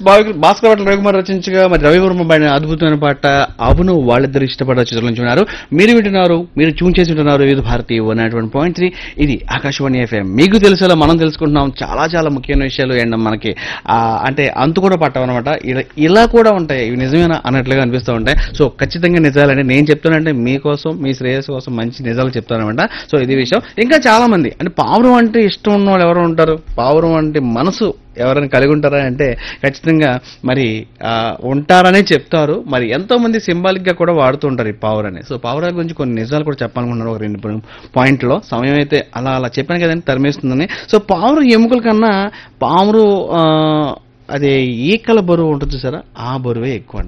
భాస్కర్ భట్ల రవికుమార్ రచించగా మరి రవివర్మ పైన అద్భుతమైన పాట అవును వాళ్ళిద్దరు ఇష్టపడే చిత్రం నుంచి విన్నారు. మీరు ట్యూన్ చేసి వింటున్నారు వివిధ భారతి 101.3. ఇది ఆకాశవాణి ఎఫ్ఎం. మీకు తెలిసేలా మనం తెలుసుకుంటున్నాం చాలా చాలా ముఖ్యమైన విషయాలు. అండ్ మనకి అంటే అంతు కూడా పట్టవన్నమాట. ఇలా కూడా ఉంటాయి, ఇవి నిజమేనా అన్నట్లుగా అనిపిస్తూ ఉంటాయి. సో ఖచ్చితంగా నిజాలంటే నేను చెప్తానంటే మీకోసం, మీ శ్రేయస్సు కోసం మంచి నిజాలు చెప్తానమాట. సో ఇది విషయం. ఇంకా చాలా మంది అంటే పావురం అంటే ఇష్టం ఉన్న వాళ్ళు ఎవరు ఉంటారు, పావురం అంటే మనసు ఎవరైనా కలిగి ఉంటారా అంటే ఖచ్చితంగా మరి ఉంటారనే చెప్తారు. మరి ఎంతో మంది సింబాలిక్ గా కూడా వాడుతూ ఉంటారు ఈ పావురాన్ని. సో పావురాల గురించి కొన్ని నిజాలు కూడా చెప్పాలనుకున్నారు ఒక 2 పాయింట్లో. సమయం అయితే అలా చెప్పాను కదండి, తరిమేస్తుందని. సో పావురం ఎముకల కన్నా పావురు అదే ఈకల బరువు ఉంటుంది చూసారా, ఆ బరువే ఎక్కువ.